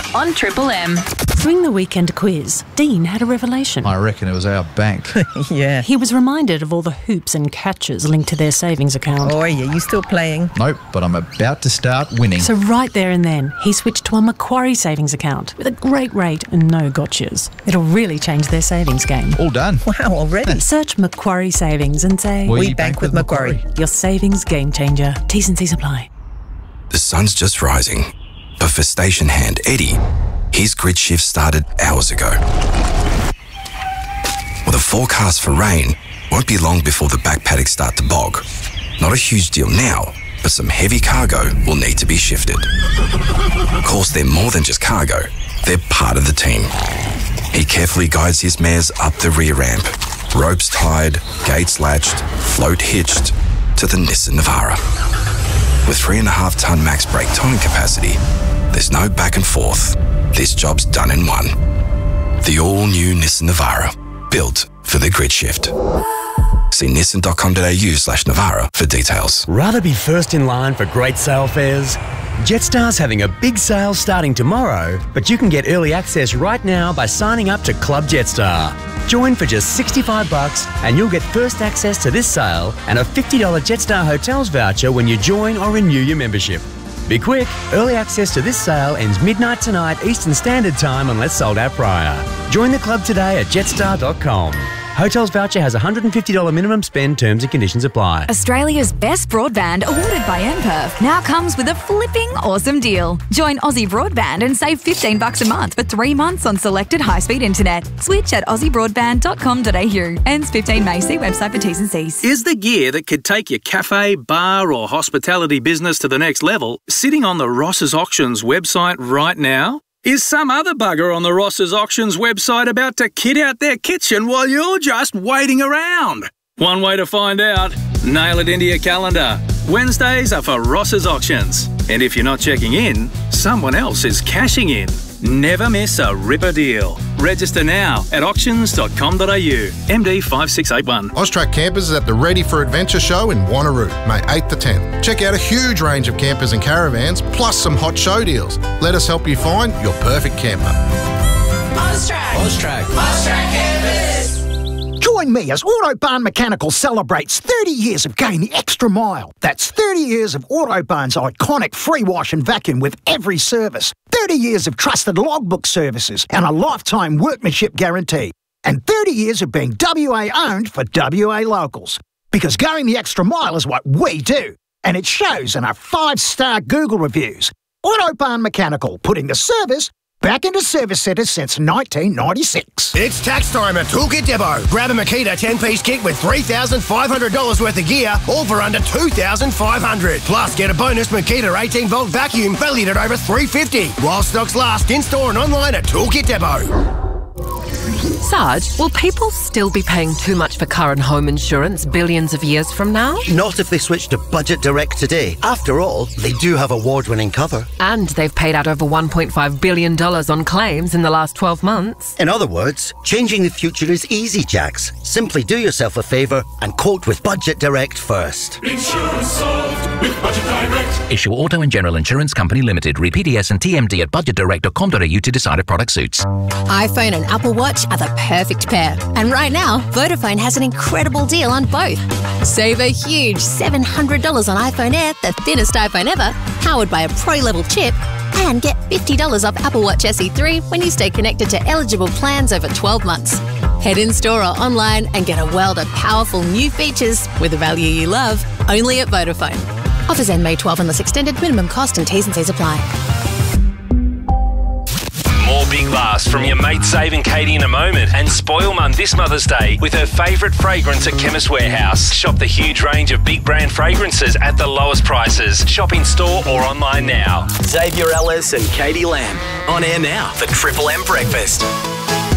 on Triple M. During the weekend quiz, Dean had a revelation. I reckon it was our bank. Yeah. He was reminded of all the hoops and catches linked to their savings account. Oh, yeah, you still playing? Nope, but I'm about to start winning. So right there and then, he switched to a Macquarie savings account with a great rate and no gotchas. It'll really change their savings game. All done. Wow, already? Search Macquarie Savings and say, We bank with Macquarie. Your savings game changer. T's and C's apply. The sun's just rising, but for station hand Eddie, his grid shift started hours ago. With a forecast for rain, won't be long before the back paddocks start to bog. Not a huge deal now, but some heavy cargo will need to be shifted. Of course, they're more than just cargo. They're part of the team. He carefully guides his mares up the rear ramp. Ropes tied, gates latched, float hitched to the Nissan Navara. With 3.5-ton max brake towing capacity, there's no back and forth. This job's done in one. The all-new Nissan Navara, built for the grid shift. See nissan.com.au/Navara for details. Rather be first in line for great sale fares? Jetstar's having a big sale starting tomorrow, but you can get early access right now by signing up to Club Jetstar. Join for just $65 and you'll get first access to this sale and a $50 Jetstar Hotels voucher when you join or renew your membership. Be quick, early access to this sale ends midnight tonight Eastern Standard Time unless sold out prior. Join the club today at jetstar.com. Hotels voucher has $150 minimum spend, terms and conditions apply. Australia's best broadband, awarded by MPerf, now comes with a flipping awesome deal. Join Aussie Broadband and save $15 a month for 3 months on selected high-speed internet. Switch at aussiebroadband.com.au. Ends 15 May. See website for T's and C's. Is the gear that could take your cafe, bar or hospitality business to the next level sitting on the Ross's Auctions website right now? Is some other bugger on the Ross's Auctions website about to kit out their kitchen while you're just waiting around? One way to find out, nail it into your calendar. Wednesdays are for Ross's Auctions. And if you're not checking in, someone else is cashing in. Never miss a ripper deal. Register now at auctions.com.au. MD 5681. Austrac Campers is at the Ready for Adventure show in Wanneroo, May 8th to 10th. Check out a huge range of campers and caravans, plus some hot show deals. Let us help you find your perfect camper. Austrac Campers. Join me as Autobarn Mechanical celebrates 30 years of going the extra mile. That's 30 years of Autobarn's iconic free wash and vacuum with every service. 30 years of trusted logbook services and a lifetime workmanship guarantee. And 30 years of being WA owned for WA locals. Because going the extra mile is what we do. And it shows in our 5-star Google reviews. Autobarn Mechanical, putting the service back into service centres since 1996. It's tax time at Toolkit Depot. Grab a Makita 10-piece kit with $3,500 worth of gear, all for under $2,500. Plus, get a bonus Makita 18-volt vacuum valued at over $350. While stocks last, in-store and online at Toolkit Depot. Sarge, will people still be paying too much for car and home insurance billions of years from now? Not if they switch to Budget Direct today. After all, they do have award-winning cover. And they've paid out over $1.5 billion on claims in the last 12 months. In other words, changing the future is easy, Jax. Simply do yourself a favour and quote with Budget Direct first. Insurance solved with Budget Direct. Issue Auto and General Insurance Company Limited. Read PDS and TMD at budgetdirect.com.au to decide if product suits. iPhone and Apple Watch are the perfect pair. And right now, Vodafone has an incredible deal on both. Save a huge $700 on iPhone Air, the thinnest iPhone ever, powered by a Pro-level chip, and get $50 off Apple Watch SE3 when you stay connected to eligible plans over 12 months. Head in-store or online and get a world of powerful new features with the value you love, only at Vodafone. Offers end May 12 unless extended. Minimum cost and T's and C's apply. More big laughs from your mate Save and Katie in a moment, and spoil Mum this Mother's Day with her favourite fragrance at Chemist Warehouse. Shop the huge range of big brand fragrances at the lowest prices. Shop in store or online now. Xavier Ellis and Katie Lamb on air now for Triple M Breakfast.